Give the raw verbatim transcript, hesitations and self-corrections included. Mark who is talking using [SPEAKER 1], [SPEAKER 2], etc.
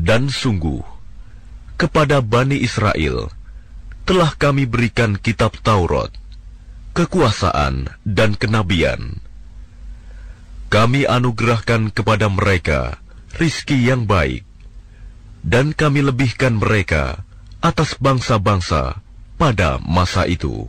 [SPEAKER 1] Dan sungguh, kepada Bani Israel telah kami berikan kitab Taurat, kekuasaan dan kenabian. Kami anugerahkan kepada mereka rizki yang baik, dan kami lebihkan mereka atas bangsa-bangsa pada masa itu.